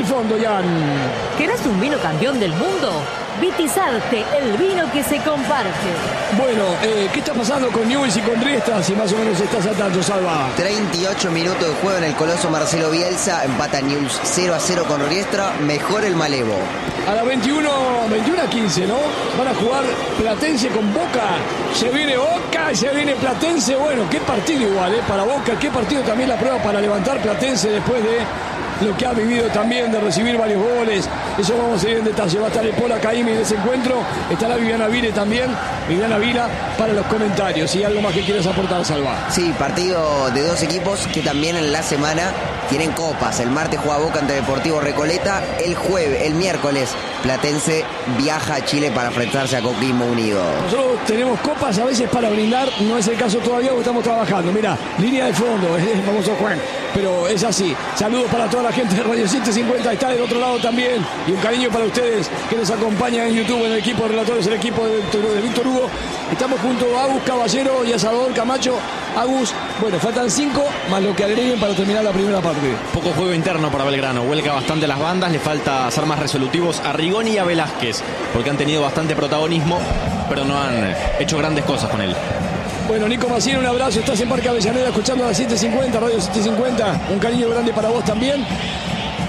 del fondo, Jan. ¿Querés un vino campeón del mundo? Vitizarte, el vino que se comparte. Bueno, ¿qué está pasando con Newell's y con Riestra? Si más o menos estás al tanto, Salva. 38 minutos de juego en el Coloso Marcelo Bielsa. Empata Newell's 0-0 con Riestra. Mejor el Malevo. A las 21 a 15, ¿no? Van a jugar Platense con Boca. Se viene Boca y se viene Platense. Bueno, qué partido igual, para Boca. Qué partido también la prueba para levantar Platense después de lo que ha vivido también, de recibir varios goles. Eso vamos a ir en detalle. Va a estar el Pola Caimi en ese encuentro. Estará Viviana Vile también. Viviana Vila para los comentarios. ¿Y algo más que quieras aportar, Salva? Sí, partido de dos equipos que también en la semana tienen copas. El martes juega Boca ante Deportivo Recoleta. El miércoles Platense viaja a Chile para enfrentarse a Coquimbo Unido. Nosotros tenemos copas a veces para brindar. No es el caso todavía porque estamos trabajando. Mira, línea de fondo. Vamos a Juan. Pero es así. Saludos para toda la gente de Radio 750. Está del otro lado también. Y un cariño para ustedes que nos acompañan en YouTube, en el equipo de relatores, el equipo de Víctor Hugo. Estamos junto a Agus Caballero y a Salvador Camacho. Agus, bueno, faltan 5 más lo que agreguen para terminar la primera parte. Poco juego interno para Belgrano. Huelga bastante las bandas. Le falta ser más resolutivos a Rigoni y a Velázquez, porque han tenido bastante protagonismo, pero no han hecho grandes cosas con él. Bueno, Nico Maciel, un abrazo. Estás en Parque Avellaneda escuchando a las 750, Radio 750. Un cariño grande para vos también.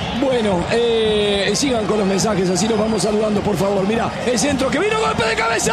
Bueno, sigan con los mensajes, así nos vamos saludando, por favor. Mirá, el centro que vino, golpe de cabeza.